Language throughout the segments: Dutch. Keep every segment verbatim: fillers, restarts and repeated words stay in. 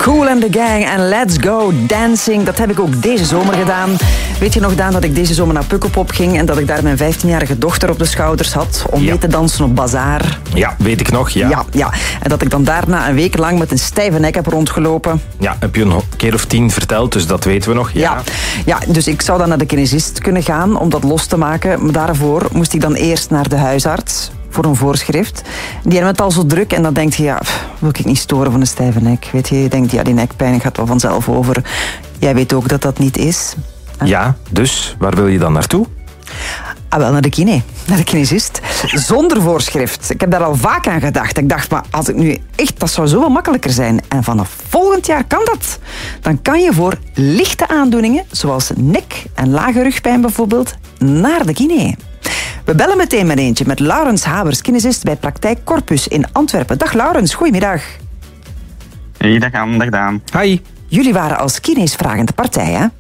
Kool and the Gang en Let's Go Dancing. Dat heb ik ook deze zomer gedaan. Weet je nog, Daan, dat ik deze zomer naar Pukkelpop ging en dat ik daar mijn vijftienjarige dochter op de schouders had om ja. mee te dansen op Bazaar? Ja, weet ik nog, ja. ja. Ja, en dat ik dan daarna een week lang met een stijve nek heb rondgelopen. Ja, heb je een keer of tien verteld, dus dat weten we nog. Ja, ja, ja dus ik zou dan naar de kinesist kunnen gaan om dat los te maken. Maar daarvoor moest ik dan eerst naar de huisarts voor een voorschrift. Die hebben het al zo druk en dan denk je, ja, pff, wil ik niet storen van een stijve nek. Weet je, je denkt, ja, die nekpijn gaat wel vanzelf over. Jij weet ook dat dat niet is. Hè? Ja, dus waar wil je dan naartoe? Ah, wel naar de kine, naar de kinesist. Zonder voorschrift. Ik heb daar al vaak aan gedacht. Ik dacht, maar als ik nu echt, dat zou zo wel makkelijker zijn. En vanaf volgend jaar kan dat. Dan kan je voor lichte aandoeningen, zoals nek- en lage rugpijn bijvoorbeeld, naar de kine. We bellen meteen met eentje, met Laurens Habers, kinesist bij Praktijk Corpus in Antwerpen. Dag Laurens, goedemiddag. Hey, dag Anne, dag Daan. Hi. Jullie waren als kines vragende partij, hè?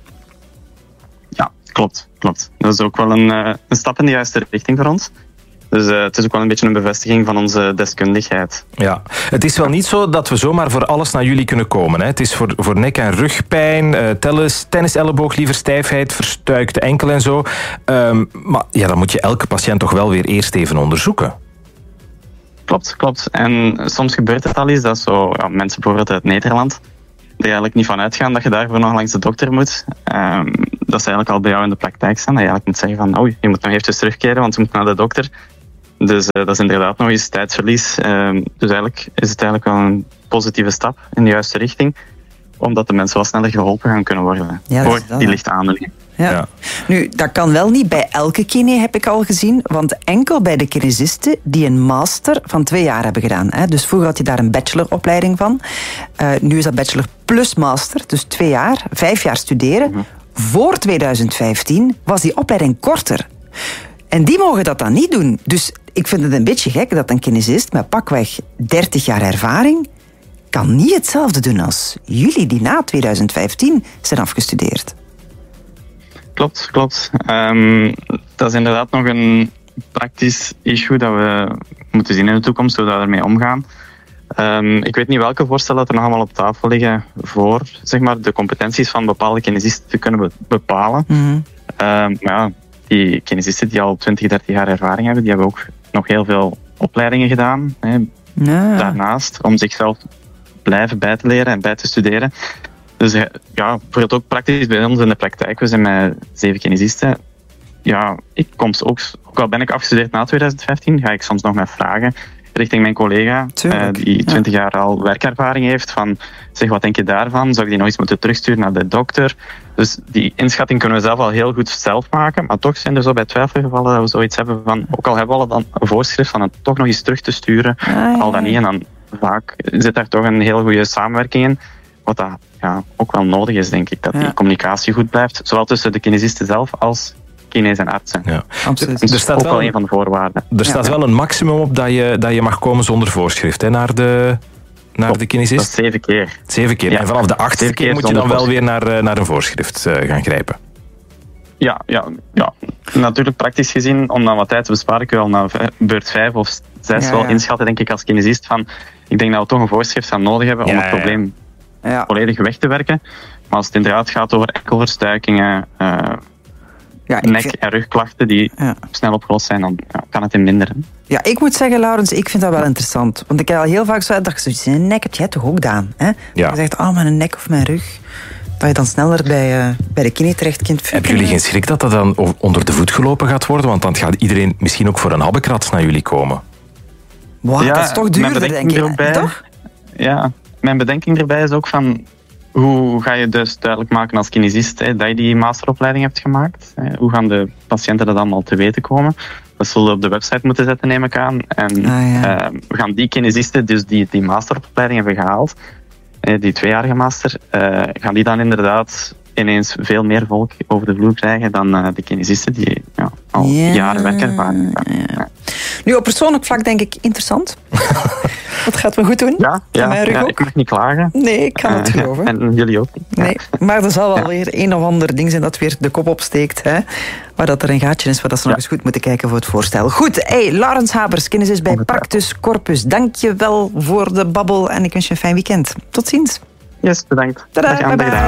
Ja, klopt, klopt. Dat is ook wel een, uh, een stap in de juiste richting voor ons. Dus uh, het is ook wel een beetje een bevestiging van onze deskundigheid. Ja, het is wel niet zo dat we zomaar voor alles naar jullie kunnen komen. Hè? Het is voor, voor nek- en rugpijn, uh, tennis, tenniselleboog, liever stijfheid, verstuikte enkel en zo. Um, maar ja, dan moet je elke patiënt toch wel weer eerst even onderzoeken. Klopt, klopt. En soms gebeurt het al eens dat zo, ja, mensen bijvoorbeeld uit Nederland, die eigenlijk niet van uitgaan dat je daarvoor nog langs de dokter moet. Um, dat ze eigenlijk al bij jou in de praktijk staan. Dat je eigenlijk moet zeggen van, oh, je moet nog eventjes terugkeren, want je moet naar de dokter. Dus uh, dat is inderdaad nog eens tijdverlies. Uh, dus eigenlijk is het eigenlijk wel een positieve stap in de juiste richting. Omdat de mensen wel sneller geholpen gaan kunnen worden. Ja, voor wel, die ja. lichte aandoeningen. Ja. Ja. Nu, dat kan wel niet bij elke kine, heb ik al gezien. Want enkel bij de kinesisten die een master van twee jaar hebben gedaan. Hè. Dus vroeger had je daar een bacheloropleiding van. Uh, nu is dat bachelor plus master, dus twee jaar, vijf jaar studeren. Mm-hmm. Voor tweeduizend vijftien was die opleiding korter. En die mogen dat dan niet doen. Dus ik vind het een beetje gek dat een kinesist met pakweg dertig jaar ervaring kan niet hetzelfde doen als jullie die na tweeduizend vijftien zijn afgestudeerd. Klopt, klopt. Um, dat is inderdaad nog een praktisch issue dat we moeten zien in de toekomst, hoe we ermee omgaan. Um, ik weet niet welke voorstellen er nog allemaal op tafel liggen voor zeg maar, de competenties van bepaalde kinesisten te kunnen be- bepalen. Mm-hmm. Um, maar ja, die kinesisten die al twintig, dertig jaar ervaring hebben, die hebben ook nog heel veel opleidingen gedaan. Hè, ja. Daarnaast, om zichzelf blijven bij te leren en bij te studeren. Dus ja, bijvoorbeeld ook praktisch bij ons in de praktijk. We zijn met zeven kinesisten. Ja, ik kom ook, ook al ben ik afgestudeerd na tweeduizend vijftien, ga ik soms nog met vragen richting mijn collega, uh, die twintig ja. jaar al werkervaring heeft, van zeg, wat denk je daarvan? Zou ik die nog eens moeten terugsturen naar de dokter? Dus die inschatting kunnen we zelf al heel goed zelf maken, maar toch zijn er zo bij twijfelgevallen dat we zoiets hebben van, ook al hebben we al dan een voorschrift van het toch nog eens terug te sturen, ah, ja. al dan niet, en dan vaak zit daar toch een heel goede samenwerking in, wat dat ja, ook wel nodig is, denk ik, dat ja. die communicatie goed blijft, zowel tussen de kinesisten zelf als kines en artsen. Ja. Absoluut. Dat is er staat ook wel wel een van de voorwaarden. Er staat ja. wel een maximum op dat je, dat je mag komen zonder voorschrift, hè, naar de, naar Top, de kinesist. Dat is zeven keer. Zeven keer. Ja. En vanaf de achtste keer moet je dan wel weer naar, naar een voorschrift uh, gaan grijpen. Ja, ja, ja, natuurlijk praktisch gezien, om dan wat tijd te besparen, kun je al naar beurt vijf of zes ja, wel ja. inschatten, denk ik, als kinesist, van ik denk dat we toch een voorschrift gaan nodig hebben om ja, het probleem ja. volledig weg te werken. Maar als het inderdaad gaat over enkelverstuikingen, uh, ja, nek- vind... en rugklachten die ja. snel opgelost zijn, dan ja, kan het in minderen. Ja, ik moet zeggen, Laurens, ik vind dat wel interessant. Want ik heb al heel vaak zo dat je zoiets in een nek hebt, jij toch ook gedaan? Hè? Ja. Je zegt, oh, mijn nek of mijn rug, dat je dan sneller bij, uh, bij de kine terecht kunt. Hebben jullie geen schrik dat dat dan onder de voet gelopen gaat worden? Want dan gaat iedereen misschien ook voor een habbekrats naar jullie komen. Wow, ja, dat is toch duurder, denk ik. Erbij, toch? Ja, mijn bedenking erbij is ook van, hoe ga je dus duidelijk maken als kinesist hè, dat je die masteropleiding hebt gemaakt? Hè? Hoe gaan de patiënten dat allemaal te weten komen? Dat zullen we op de website moeten zetten, neem ik aan. En ah, ja. uh, we gaan die kinesisten, dus die die masteropleiding hebben gehaald, die tweejarige master, uh, gaan die dan inderdaad ineens veel meer volk over de vloer krijgen dan uh, de kinesisten die ja, al ja, jaren werkervaring hebben. Ja. Nu, op persoonlijk vlak denk ik interessant. Dat gaat me goed doen. Ja, ja, ja ik mag niet klagen. Nee, ik kan het uh, geloven. En jullie ook niet. Nee, maar er zal wel ja. weer een of ander ding zijn dat weer de kop opsteekt. Hè? Waar dat er een gaatje is, waar dat ze nog ja. eens goed moeten kijken voor het voorstel. Goed, hey, Laurens Habers, kinesist bij Practus Corpus. Dank je wel voor de babbel en ik wens je een fijn weekend. Tot ziens. Yes, bedankt. Tada, Dag aan, bye dag bye. gedaan.